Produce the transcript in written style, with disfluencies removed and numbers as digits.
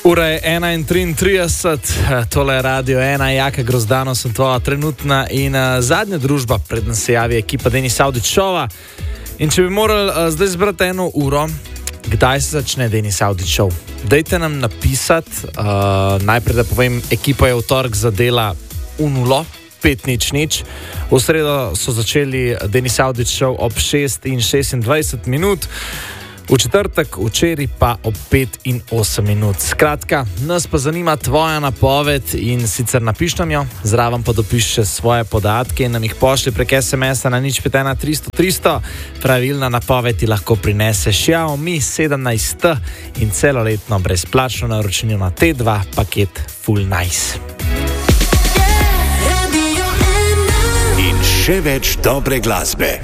Ura je 1:33, tole je Radio 1, Jaka Grozdano sem tvoja trenutna in zadnja družba, predtem se javi ekipa Denis Audić Showa. In če bi morali zdaj zbrati 1 uro, kdaj se začne Denis Audić Show? Dajte nam napisati, najprej da povem, ekipa je v torek zadela 0, 5:00. V sredo so začeli Denis Audić Show ob 6:26, v četrtek, včeraj pa ob 5:08. Skratka, nas pa zanima tvoja napoved in sicer napiš nam jo, zraven pa dopiši svoje podatke in nam jih pošlji prek SMS-a na 051 300 300. Pravilna napoved ti lahko prinese Xiaomi 17 in celoletno brezplačno naročnino na T2 paket Full Nice. In še več dobre glasbe